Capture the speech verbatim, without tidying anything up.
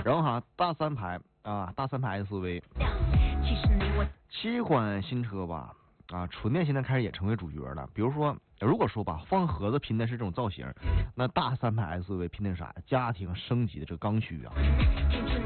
然后哈，大三排啊，大三排 S U V， 七款新车吧，啊，纯电现在开始也成为主角了。比如说，如果说吧，方盒子拼的是这种造型，那大三排 S U V 拼的是啥？家庭升级的这个刚需啊。